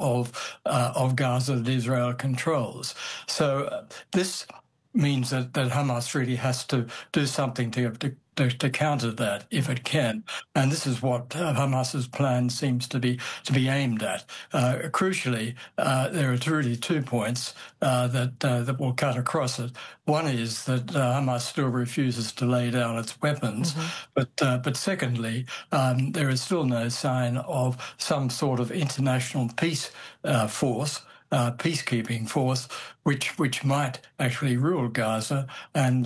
of Gaza that Israel controls. So this means that Hamas really has to do something to counter that if it can, and this is what Hamas's plan seems to be aimed at. Crucially, there are really 2 points that will cut across it. One is that Hamas still refuses to lay down its weapons, but secondly, there is still no sign of some sort of international peace force. Peacekeeping force, which might actually rule Gaza and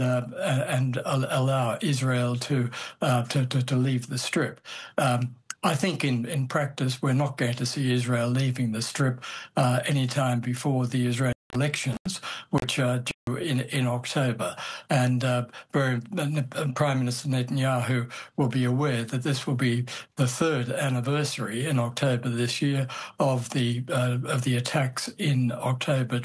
allow Israel to leave the Strip. I think in practice we're not going to see Israel leaving the Strip anytime before the Israeli elections, which are due in October. And Prime Minister Netanyahu will be aware that this will be the third anniversary in October this year of the attacks in October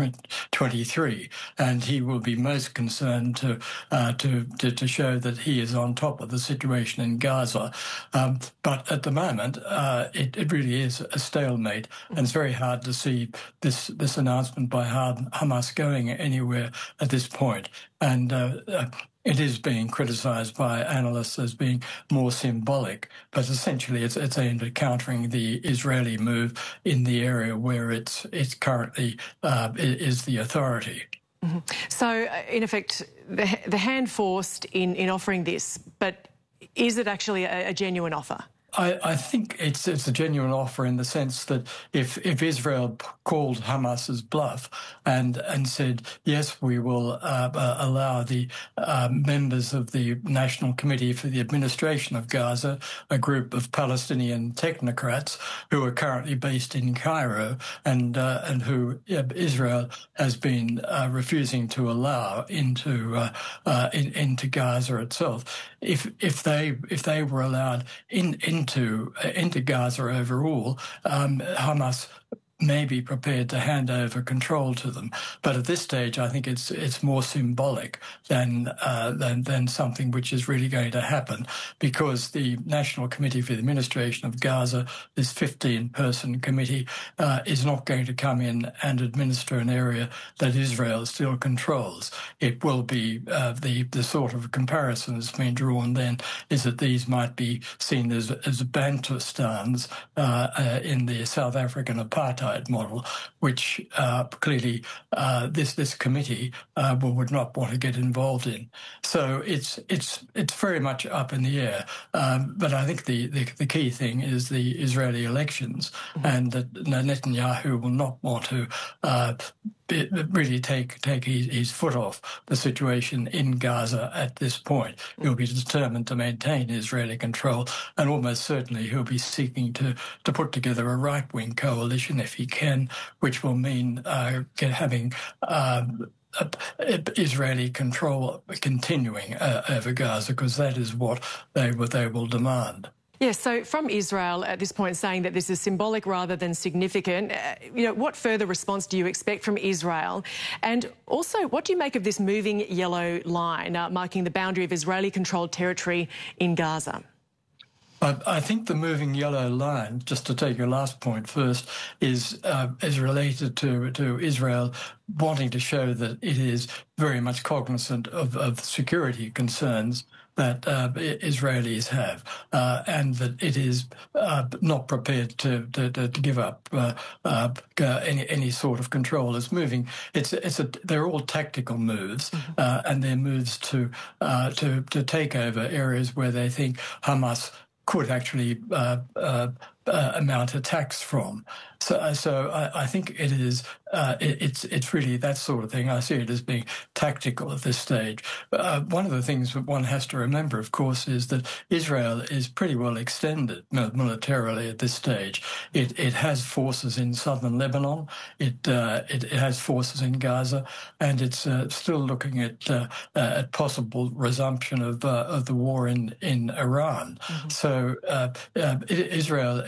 2023, and he will be most concerned to show that he is on top of the situation in Gaza. But at the moment, it really is a stalemate, and it's very hard to see this announcement by Hamas going anywhere at this point. And it is being criticised by analysts as being more symbolic, but essentially it's aimed at countering the Israeli move in the area where it's currently is the authority. Mm-hmm. So, in effect, the hand forced in offering this, but is it actually a genuine offer? I think it's a genuine offer in the sense that if Israel called Hamas's bluff and said, yes, we will allow the members of the National Committee for the Administration of Gaza, a group of Palestinian technocrats who are currently based in Cairo and who Israel has been refusing to allow into Gaza itself. If they were allowed into Gaza overall, Hamas may be prepared to hand over control to them, but at this stage, I think it's more symbolic than something which is really going to happen, because the National Committee for the Administration of Gaza, this 15-person committee, is not going to come in and administer an area that Israel still controls. It will be the sort of comparison that's been drawn then is that these might be seen as Bantustans in the South African apartheid model, which clearly this committee would not want to get involved in. So it's very much up in the air. But I think the key thing is the Israeli elections, and that Netanyahu will not want to really take his foot off the situation in Gaza at this point. He'll be determined to maintain Israeli control, and almost certainly he'll be seeking to put together a right-wing coalition if he can, which will mean having Israeli control continuing over Gaza, because that is what they will demand. Yes, so from Israel at this point saying that this is symbolic rather than significant, what further response do you expect from Israel? And also, what do you make of this moving yellow line marking the boundary of Israeli-controlled territory in Gaza? I think the moving yellow line, just to take your last point first, is related to Israel wanting to show that it is very much cognizant of security concerns that Israelis have, and that it is not prepared to give up any sort of control. It's moving. They're all tactical moves, and they're moves to take over areas where they think Hamas could actually mount attacks from. So I think it is. It's really that sort of thing. I see it as being tactical at this stage. One of the things that one has to remember, of course, is that Israel is pretty well extended militarily at this stage. It has forces in southern Lebanon. It has forces in Gaza, and it's still looking at possible resumption of the war in Iran. So Israel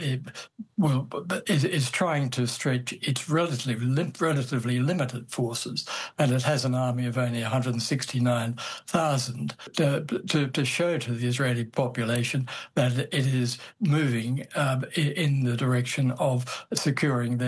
is trying to stretch its relatively limited forces, and it has an army of only 169,000 to show to the Israeli population that it is moving in the direction of securing their